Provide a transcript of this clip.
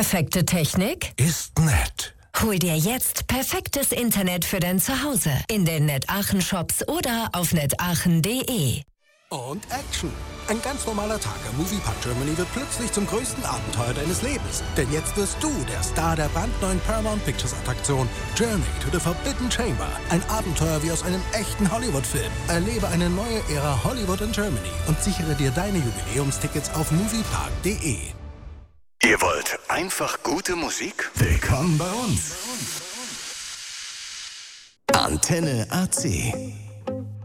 Perfekte Technik? Ist nett. Hol dir jetzt perfektes Internet für dein Zuhause in den NetAachen Shops oder auf netaachen.de. Und Action. Ein ganz normaler Tag am Moviepark Germany wird plötzlich zum größten Abenteuer deines Lebens. Denn jetzt wirst du der Star der brandneuen Paramount Pictures Attraktion Journey to the Forbidden Chamber. Ein Abenteuer wie aus einem echten Hollywood-Film. Erlebe eine neue Ära Hollywood in Germany und sichere dir deine Jubiläumstickets auf moviepark.de. Ihr wollt einfach gute Musik? Willkommen bei uns. Antenne AC.